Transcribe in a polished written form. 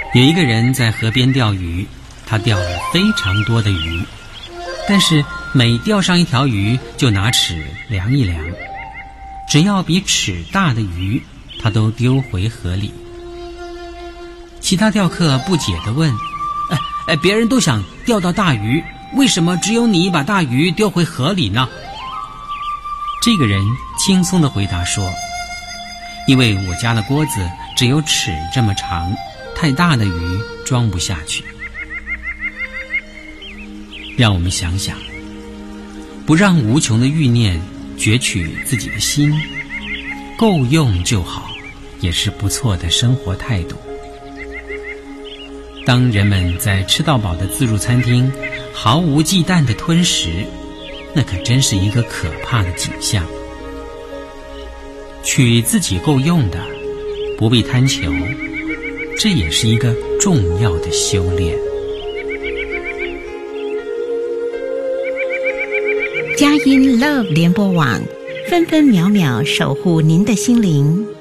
有一个人在河边钓鱼，他钓了非常多的鱼，但是每钓上一条鱼就拿尺量一量，只要比尺大的鱼，他都丢回河里。其他钓客不解地问：别人都想钓到大鱼，为什么只有你把大鱼丢回河里呢？这个人轻松地回答说：因为我家的锅子只有尺这么长，太大的鱼装不下去。让我们想想，不让无穷的欲念攫取自己的心，够用就好，也是不错的生活态度。当人们在吃到饱的自助餐厅毫无忌惮地吞食，那可真是一个可怕的景象。取自己够用的，不必贪求，这也是一个重要的修炼。 佳音 Love 联播网，分分秒秒守护您的心灵。